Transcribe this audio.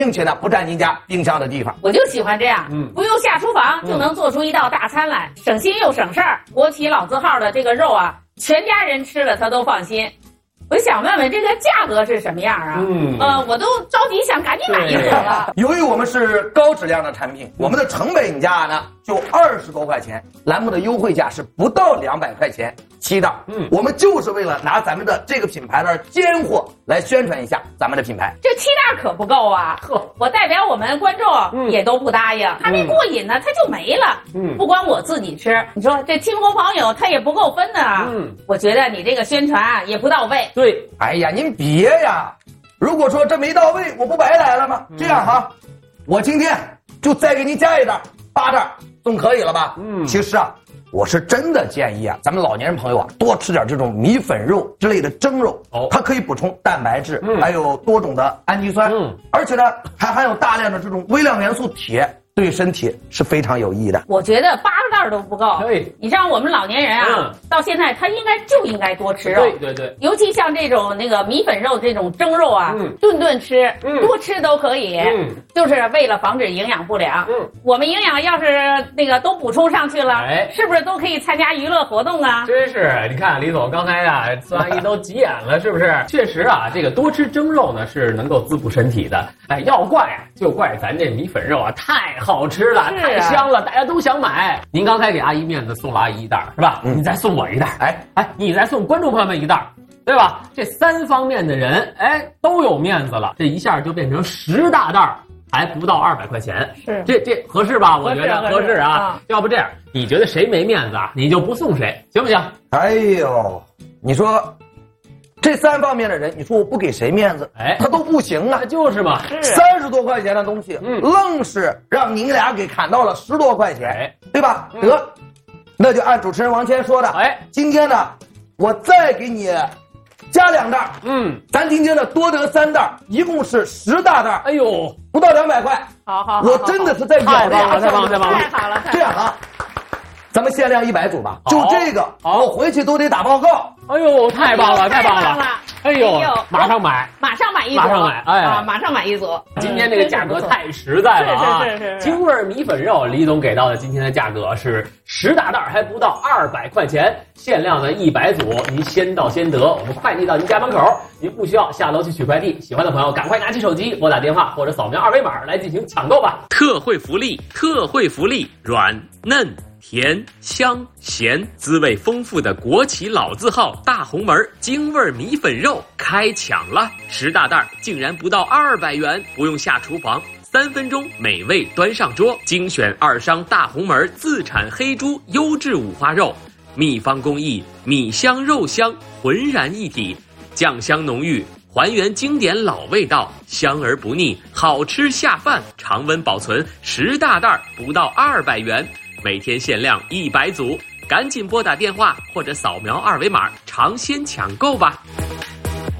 并且呢不占您家冰箱的地方。 我就喜欢这样，不用下厨房就能做出一道大餐来，省心又省事儿。国企老字号的这个肉啊，全家人吃了他都放心。我想问问这个价格是什么样啊？我都着急想赶紧买一盒了。 由于我们是高质量的产品，我们的成本价呢就20多块钱，栏目的优惠价是不到200块钱7袋。我们就是为了拿咱们的这个品牌的尖货来宣传一下咱们的品牌。 这7袋可不够啊！我代表我们观众也都不答应，还没过瘾呢，它就没了。不光我自己吃，你说这亲朋好友他也不够分的啊。我觉得你这个宣传也不到位。 对， 哎呀，您别呀！如果说这没到位，我不白来了吗？这样哈，我今天就再给您加一袋，8袋，总可以了吧？其实啊，我是真的建议啊，咱们老年人朋友啊，多吃点这种米粉肉之类的蒸肉，它可以补充蛋白质，还有多种的氨基酸，而且呢，还含有大量的这种微量元素铁。对身体是非常有益的。 我觉得8个袋都不够。 对， 你让我们老年人啊，到现在他应该多吃肉。 对， 尤其像这种那个米粉肉这种蒸肉啊，顿顿吃，多吃都可以。就是为了防止营养不良。我们营养要是那个都补充上去了，是不是都可以参加娱乐活动啊？ 真是，你看李总刚才啊，孙阿姨都急眼了，是不是？确实啊，这个多吃蒸肉呢是能够滋补身体的。哎，要怪啊，就怪咱这米粉肉啊太好吃了，太香了，大家都想买。您刚才给阿姨面子送了阿姨一袋，是吧？你再送我一袋，你再送观众朋友们一袋，对吧？这3方面的人，都有面子了，这一下就变成10大袋，还不到200块钱。 是， 这合适吧？我觉得合适啊。要不这样，你觉得谁没面子啊，你就不送谁，行不行？ 哎呦，你说。这3方面的人，你说我不给谁面子，他都不行啊！ 就是嘛 ，30多块钱的东西，愣是让您俩给砍到了10多块钱，对吧？得，那就按主持人王谦说的，今天呢，我再给你加2袋，咱今天呢多得3袋，一共是10大袋， 哎呦， 不到200块， 好， 我真的是在咬着牙， 太棒了， 太好了， 这样啊。咱们限量100组吧，就这个，我回去都得打报告。 哎呦，太棒了！哎呦，马上买一组， 马上买一组。 今天这个价格太实在了啊！ 是。 京味米粉肉，李总给到的今天的价格是10大袋，还不到200块钱，限量的100组，您先到先得，我们快递到您家门口，您不需要下楼去取快递。喜欢的朋友赶快拿起手机拨打电话或者扫描2维码来进行抢购吧！ 特惠福利，软嫩。甜香咸，滋味丰富的国企老字号大红门京味米粉肉开抢了，10大袋竟然不到200元，不用下厨房，3分钟美味端上桌。精选2商大红门自产黑猪优质五花肉，秘方工艺，米香肉香浑然一体，酱香浓郁，还原经典老味道，香而不腻，好吃下饭，常温保存，10大袋不到200元。每天限量100组，赶紧拨打电话或者扫描2维码尝鲜抢购吧。